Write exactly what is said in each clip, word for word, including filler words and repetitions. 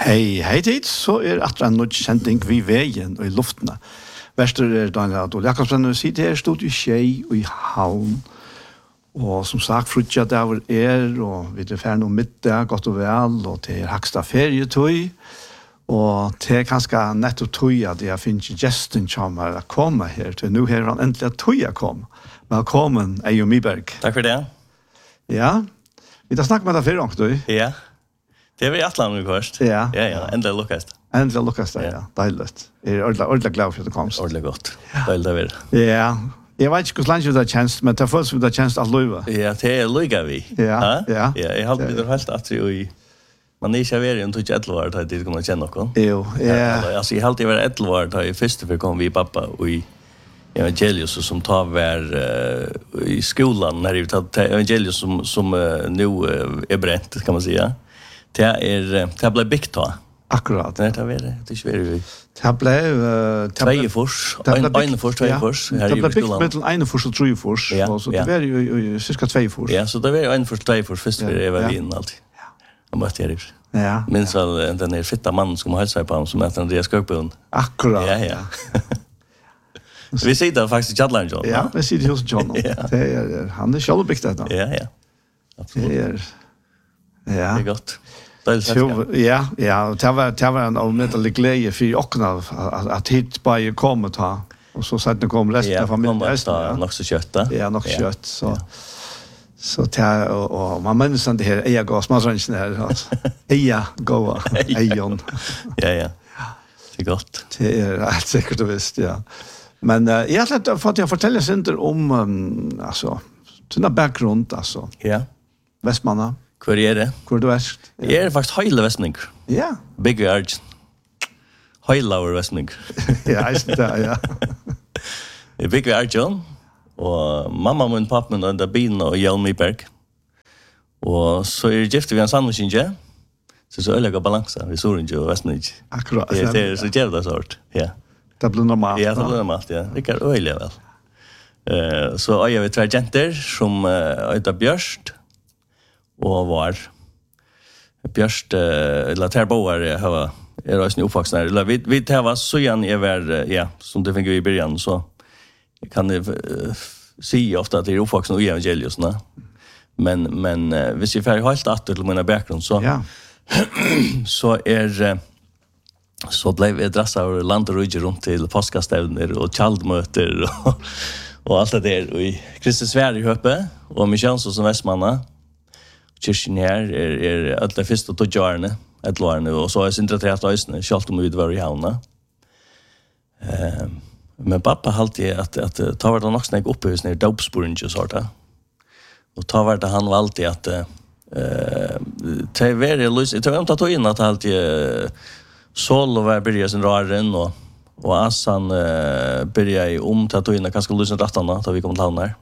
Hei, hei tid, så er at en nødt kjending vi veien og i luftene. Vester er Daniel Adol Jakobsen, og sitter her stod i Skjei og i Havn. Og som sagt, frutja der er, og vi er ferdig noe middag, godt og vel, og det er haksta ferietøy. Og det er ganske nettopp tøy at jeg finner gesten kommer å komme her til. Nå har han endelig tøy å komme. Velkommen, Ejo Miberg. Takk for det. Ja, vi har snakket med deg før, du. Ja. Det var i Atlant først. Ja. Ja, ja, endelig lukkast. Endelig lukkast det, ja. Deilig. Jeg er ordentlig, ordentlig glad for at du kom. Ordentlig godt. Deilig å være. Ja. Jeg vet ikke hvordan det er kjent, men det føles som det er kjent alt løyve. Ja, det er løyga vi. Ja, ja. Ja, jeg har blitt helt at i man er ikke vært i en tog elleve år til jeg kunne kjenne noen. Jo, ja. Altså, jeg har alltid vært elleve år til jeg første for kom vi pappa og i evangelius som tar hver uh, i skolan när vi tar evangelius som som uh, nu uh, är bränt kan man säga. Det är det blir big ta. Akkurat. Det tar vi det. Det är ju det blev två fors, en en fors, två fors här i skolan. Det blev big med en fors och tre fors. Så det var ju cirka två fors. Ja, så det var en fors, två fors först för Eva Wien alltid. Jag måste göra det. Ja. Minns väl den är fitta man som har hälsa på honom som heter Andreas Skogbund. Akkurat. Ja, ja. Vi sitter faktiskt i Chatland John. Ja, vi sitter hos John. Det är han är själv byggt det. Ja, ja. Absolut. Det är ja. Det är gott. Ja, ja, det var det var en omedelig glädje för ochna att hit bara komma ta och så sätt det kom resten av familjen resten nog så kött. Ja, nog kött så så ta och man minns det här är jag smasranchen här alltså. Ja, gå. Ejon. Ja, ja. Det är gott. Det är helt säkert visst, ja. Men uh, jag har fått jag fortälja synder om um, alltså såna bakgrund alltså. Ja. Västmanna. Hur är det? Hur du är? Jag är faktiskt hela västning. Ja. Big Arch. Hela västning. Ja, just det, ja. Jag Big Arch och mamma och pappa och där bin och Jan Miberg. Och så är det gift vi en sandwich. Så så öliga balansa vi såg inte västning. Akkurat. Det är så jävla sort. Ja. Det blir normalt. Ja, det blir normalt, ja. Det är öliga väl. Eh så jag vet tre jenter som heter Björst och var Björst eller Terboar har är också uppvuxna eller vi vi det var så igen är väl ja som det fick vi i början så kan det se ofta att det är uppvuxna i evangelius va men men hvis vi får helt att till mina bakgrund så ja så är så blev vi drassa över land och rygg runt till påskastävner och chaldmöter och och allt det där i Kristus Sverige uppe och mig känns som västmanna kyrkan här är är alla första och tjugoarne ett lårne och så är centrerat ösnen skalt om vi var i havna. Eh men pappa alltid att att ta vart han också när uppe hos när dopsporen ju sorta. Och ta vart han var alltid att eh ta vara lus det var inte att ta in att alltid sol och var börja sin raren och och Assan eh börja i om ta in kanske lusen rattarna då vi kom till han där.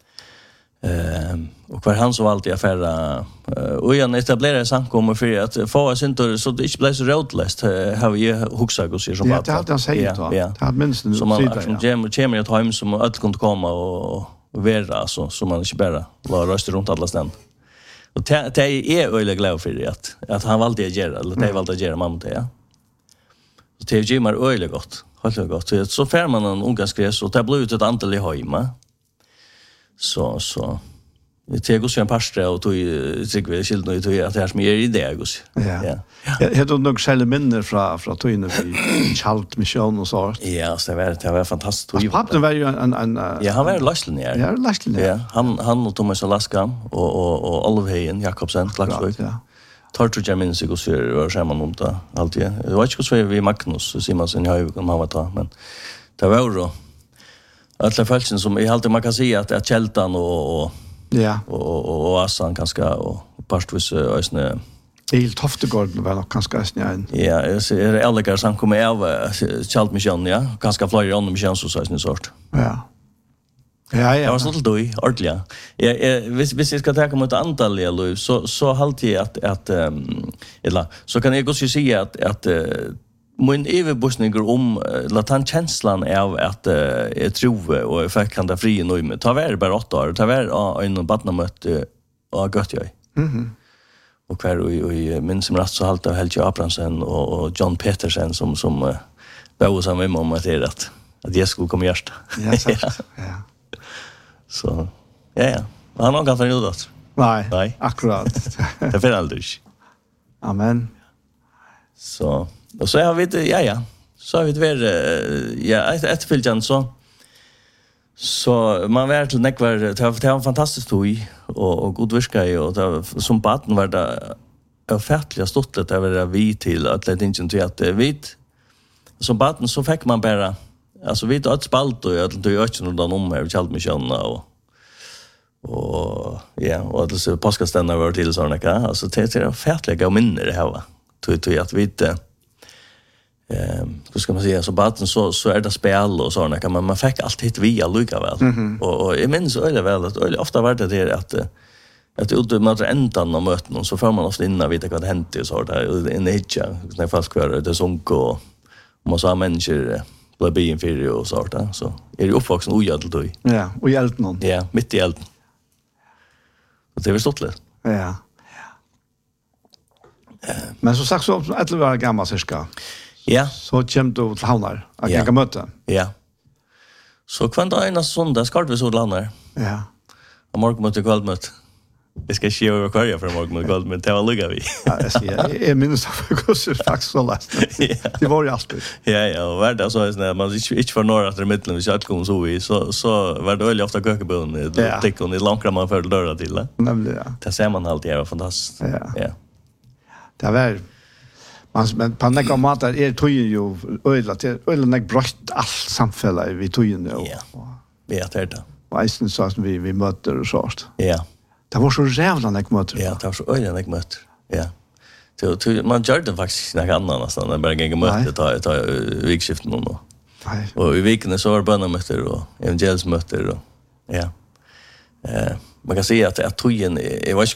Eh och kvar han så alltid affära och igen etablerade samkommer för att få oss inte så det inte blir så rådlöst har vi huxa och så som bara. Ja, det har sagt då. Det har minst nu. Så man som gem och kemer att hem som allt kunde komma och vara så som man inte bara la röst runt alla ställen. Och det är öle glad för det att att han valde att göra eller det valde att göra mamma det ja. Så det är ju mer öle gott. Helt gott. Så fär man en unga skräs och det blir ut ett antal i hemma. Så så det är också en pastor och tog sig vi skilt nu tog att det är som är idé också. Ja. Jag hade nog själva minner från från tojen i Chalt mission och så. Ja, så var det var fantastiskt. Pappa var ju en en ja, han var Larsson ja. Ja, Larsson. Ja, han han och Thomas Alaska och och och Olveheien Jakobsen Klaxvik. Ja. Tar tror jag minns också för var samman om det alltid. Det var inte så vi Magnus Simonsen har ju kom han var ta men det var då alla fälten som i alltid man kan säga att att Kältan och och ja och och, och Assan ganska och pastvis ösne helt Toftegården var nog ganska ösne. Ja, det är alla som kommer av Kjalt mission ja, ganska fler andra mission så sån sort. Ja. Ja, ja. Det var så lite dåligt, ordentligt. Ja, hvis hvis jag ska ta mot antal eller så så halt jag att att um, eller så kan jag också säga att att uh, min överbusningar om latan känslan av att jag tror och jag fick kan det fri nu med ta vara bara åtta år ta vara en barnamöte och gott jag. Mhm. och kvar och i min som rätt så halt av Helge Abrahamsen och, och John Petersen som som uh, var samma med om att det är att att jag skulle komma görst. Ja, sant. Ja. Så ja ja. Han har ganska gjort det. Nej. Nej. Akkurat. Det får aldrig. Amen. Så och så har vi det ja ja. Så har vi det ja ett ett fyljan så så man var till nekvar det var det var fantastiskt toy och och god virka i och det som baden var det ofärtliga stottet det var vi till att det inte till att vi som baden så fick man bara alltså vi ett spalt och jag tror inte någon om här kallt mig sjön och och ja och det så påskastennar var till såna kan alltså det är ofärtliga minner det här va tror jag att vi inte Eh, hur ska man säga så baden så så är det spel och såna kan man man fick allt hit via lika väl. Mm-hmm. Och och jag minns öle väl att öle ofta var det det att att ut med ändan av möten och så får man ofta innan vita vad det hände och så där i nature när folk kvar det sånt och man så människor blev be inför och så där så är det uppvuxen ojädel då. Ja, och hjälpt någon. Ja, mitt i allt. Och det var stort lätt. Ja. Men så sagt så att det var gammal cirka. Ja. Så kom du till Havnar att Ja. jag möte. Ja. Så kvant ena söndag ska vi så landa. Ja. Och morgon mot kvällmöte. Det ska ske över kvarja för morgon mot kväll men det var lugga vi. Ja, jag ser. Jag minns att det är faktiskt så läst. Det var ju alltid. Ja, ja, och var det så är när man inte inte för några att det mitten vi satt kom så i så så var det väl ofta kökebön det tick och det långt man för dörra till det. Nämligen ja. Det ser man alltid är fantastiskt. Ja. Ja. Det var man men på några mat är tojen ju öla till öla näck bröst allt samfälla vi tojen nu. Ja. Vi har det där. Västen så att vi vi möter och sånt. Ja. Det var så jävla näck möter. Ja, det var så öliga näck möter. Ja. Så till man gör det faktiskt något annat nästan när bara gänga möte ta ta vikskiften och Nej. och i veckan så var bönamöter och evangelsmöter och ja. Eh man kan säga att att tojen är var